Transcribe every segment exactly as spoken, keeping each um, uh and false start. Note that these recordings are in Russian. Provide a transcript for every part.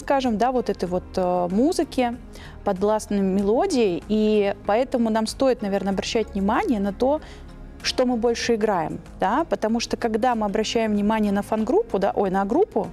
скажем, да, вот этой вот э, музыки, подвластной мелодии, и поэтому нам стоит, наверное, обращать внимание на то, что мы больше играем, да, потому что когда мы обращаем внимание на фан-группу, да, ой, на группу,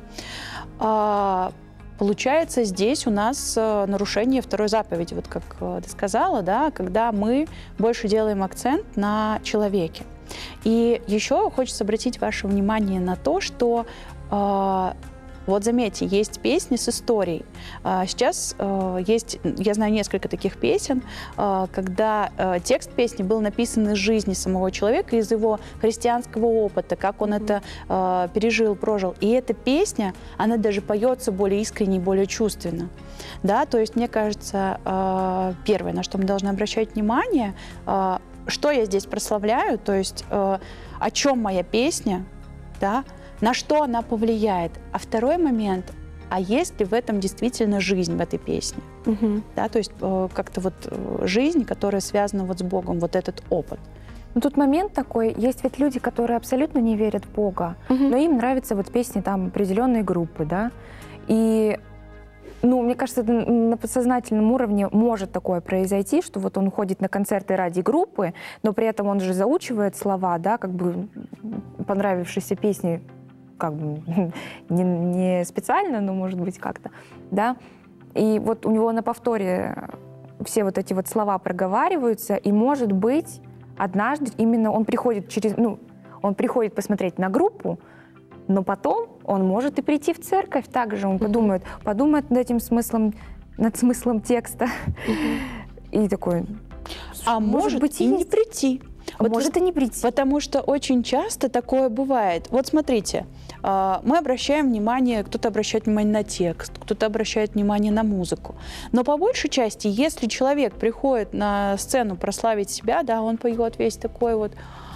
э, получается здесь у нас э, нарушение второй заповеди, вот как э, ты сказала, да, когда мы больше делаем акцент на человеке. И еще хочется обратить ваше внимание на то, что э, вот заметьте, есть песни с историей. Сейчас э, есть, я знаю несколько таких песен, э, когда э, текст песни был написан из жизни самого человека, из его христианского опыта, как он mm-hmm. это э, пережил, прожил. И эта песня, она даже поется более искренне, более чувственно. Да? То есть, мне кажется, э, первое, на что мы должны обращать внимание, э, что я здесь прославляю, то есть э, о чем моя песня, да? На что она повлияет. А второй момент, а есть ли в этом действительно жизнь в этой песне? Угу. Да, то есть э, как-то вот э, жизнь, которая связана вот с Богом, вот этот опыт. Ну, тут момент такой, есть ведь люди, которые абсолютно не верят в Бога, угу. но им нравятся вот песни там определенной группы, да, и, ну, мне кажется, на подсознательном уровне может такое произойти, что вот он ходит на концерты ради группы, но при этом он же заучивает слова, да, как бы понравившиеся песни, как бы не, не специально, но, может быть, как-то, да. И вот у него на повторе все вот эти вот слова проговариваются, и, может быть, однажды именно он приходит через, ну, он приходит посмотреть на группу, но потом он может и прийти в церковь также, он подумает, подумает над этим смыслом, над смыслом текста, и такой, а может быть и не прийти. Вот может и не прийти. Потому что очень часто такое бывает. Вот смотрите, мы обращаем внимание, кто-то обращает внимание на текст, кто-то обращает внимание на музыку. Но по большей части, если человек приходит на сцену прославить себя, да, он поет весь такой вот.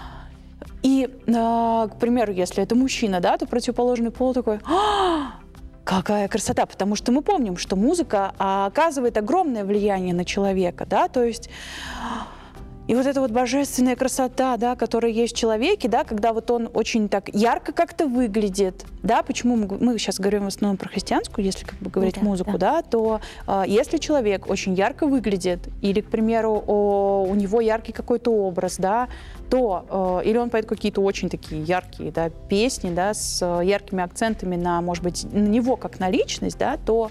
И, к примеру, если это мужчина, да, то противоположный пол такой: «А, какая красота!» Потому что мы помним, что музыка оказывает огромное влияние на человека, да, то есть. И вот эта вот божественная красота, да, которая есть в человеке, да, когда вот он очень так ярко как-то выглядит, да, почему мы, мы сейчас говорим в основном про христианскую, если как бы говорить да, музыку, да, да то э, если человек очень ярко выглядит, или, к примеру, о, у него яркий какой-то образ, да, то, э, или он поет какие-то очень такие яркие, да, песни, да, с э, яркими акцентами на, может быть, на него как на личность, да, то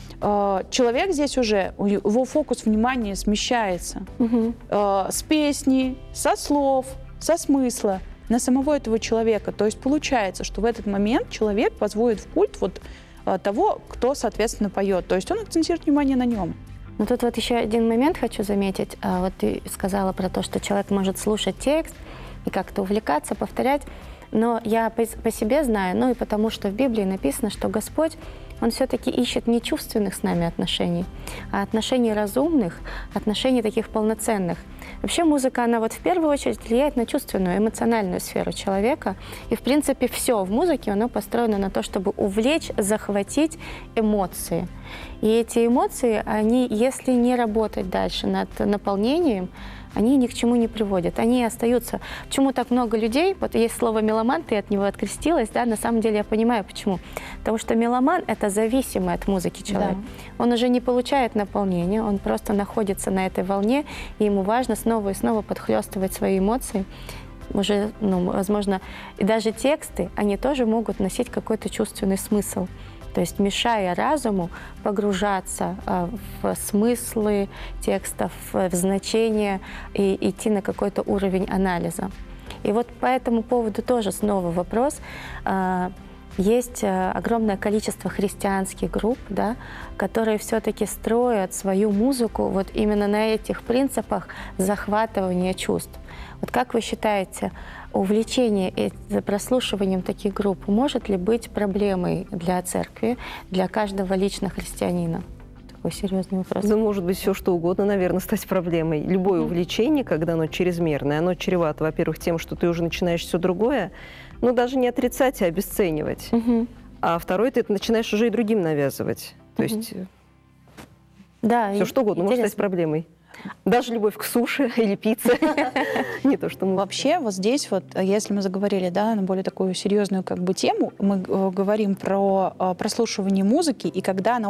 человек здесь уже, его фокус внимания смещается угу. э, с песни, со слов, со смысла на самого этого человека. То есть получается, что в этот момент человек возводит в культ вот э, того, кто, соответственно, поет. То есть он акцентирует внимание на нем. Но тут вот еще один момент хочу заметить. Вот ты сказала про то, что человек может слушать текст и как-то увлекаться, повторять. Но я по, по себе знаю, ну и потому что в Библии написано, что Господь, Он все-таки ищет не чувственных с нами отношений, а отношений разумных, отношений таких полноценных. Вообще музыка, она вот в первую очередь влияет на чувственную, эмоциональную сферу человека. И, в принципе, все в музыке, оно построено на то, чтобы увлечь, захватить эмоции. И эти эмоции, они, если не работать дальше над наполнением, они ни к чему не приводят, они остаются. Почему так много людей, вот есть слово «меломан», ты от него открестилась, да, на самом деле я понимаю, почему. Потому что меломан — это зависимый от музыки человек. Да. Он уже не получает наполнения, он просто находится на этой волне, и ему важно снова и снова подхлёстывать свои эмоции. Уже, ну, возможно, и даже тексты, они тоже могут носить какой-то чувственный смысл. То есть мешая разуму погружаться э, в смыслы текстов, в значения и идти на какой-то уровень анализа. И вот по этому поводу тоже снова вопрос. Э, есть э, огромное количество христианских групп, да, которые все-таки строят свою музыку вот именно на этих принципах захватывания чувств. Вот как вы считаете, увлечение прослушиванием таких групп может ли быть проблемой для церкви, для каждого лично христианина? Такой серьезный вопрос. Да, может быть, все что угодно, наверное, стать проблемой. Любое mm. увлечение, когда оно чрезмерное, оно чревато, во-первых, тем, что ты уже начинаешь все другое, ну, даже не отрицать, а обесценивать. Mm-hmm. А второй, ты это начинаешь уже и другим навязывать. То mm-hmm. есть да, все что угодно может стать проблемой. Даже любовь к суши или пицце. Не то, что мы... Вообще, вот здесь вот, если мы заговорили, да, на более такую серьезную как бы тему, мы говорим про прослушивание музыки, и когда она